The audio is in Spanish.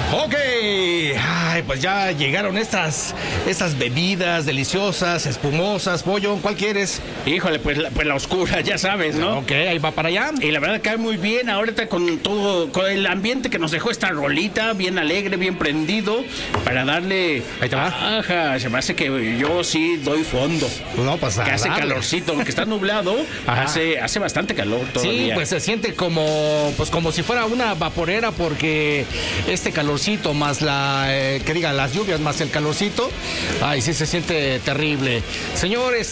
Ok, ay, pues ya llegaron estas bebidas deliciosas, espumosas. Pollo, ¿cuál quieres? Híjole, pues la oscura, ya sabes, ¿no? Ok, ahí va para allá. Y la verdad cae muy bien ahorita con todo, con el ambiente que nos dejó esta rolita, bien alegre, bien prendido, para darle... Ahí te va. Ajá, se me hace que yo sí doy fondo. No pasa nada. Que hace calorcito, porque está nublado, hace bastante calor todavía. Sí, pues se siente como si fuera una vaporera, porque este calorcito más las lluvias más el calorcito, ay, sí se siente terrible. Señores,